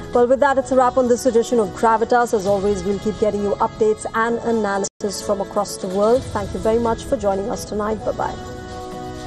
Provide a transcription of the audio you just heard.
Well, with that, it's a wrap on this edition of Gravitas. As always, we'll keep getting you updates and analysis from across the world. Thank you very much for joining us tonight. Bye-bye.